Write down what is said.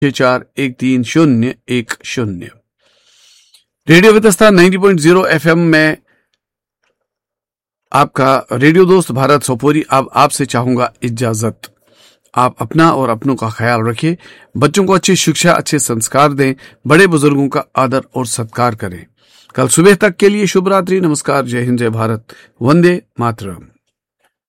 6413010। Radio Vitasta 90.0 FM में आपका radio दोस्त भारत सोपोरी अब आपसे चाहूंगा इजाजत। आप अपना और अपनों का ख्याल रखें, बच्चों को अच्छी शिक्षा, अच्छे संस्कार दें, बड़े बुजुर्गों का आदर और सत्कार करें। कल सुबह तक के लिए शुभ रात्रि, नमस्कार, जय हिंद, जय भारत, वंदे मातरम।